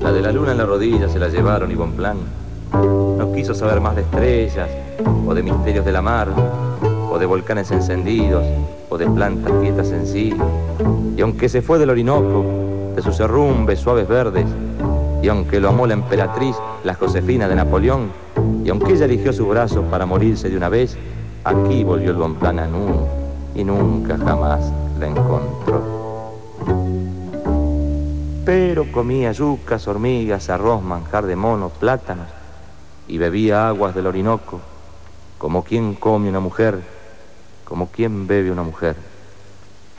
La de la luna en la rodilla se la llevaron y Bonpland no quiso saber más de estrellas o de misterios de la mar o de volcanes encendidos o de plantas quietas en sí. Y aunque se fue del Orinoco, de sus herrumbes suaves verdes, y aunque lo amó la emperatriz, la Josefina de Napoleón, y aunque ella eligió sus brazos para morirse de una vez, aquí volvió el Bonpland a Nuno y nunca jamás la encontró. Pero comía yucas, hormigas, arroz, manjar de mono, plátanos, y bebía aguas del Orinoco, como quien come una mujer, como quien bebe una mujer.